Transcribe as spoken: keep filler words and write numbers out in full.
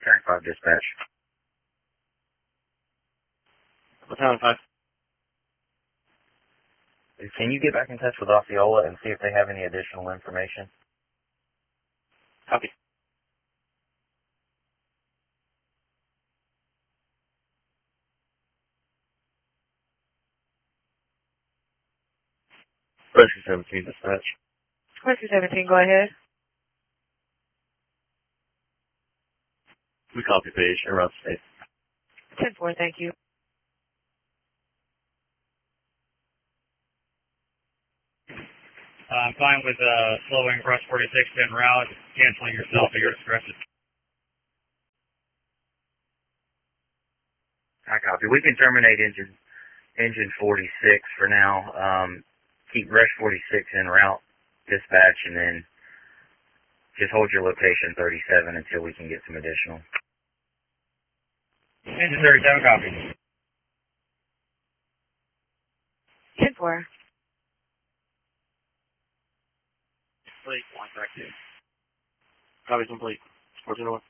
Track five dispatch. Battalion five. Can you get back in touch with Osceola and see if they have any additional information? Copy. Rescue seventeen dispatch. Rescue seventeen, go ahead. We copy page, en route to state. ten four, thank you. Uh, I'm fine with uh, slowing across forty-six en route, canceling yourself at your discretion. I copy. We can terminate engine engine forty-six for now. Um, keep rush forty-six en route, dispatch, and then just hold your location thirty-seven until we can get some additional. Engine thirty-seven, copy. ten four. Complete, one track two. Copy complete. four two one.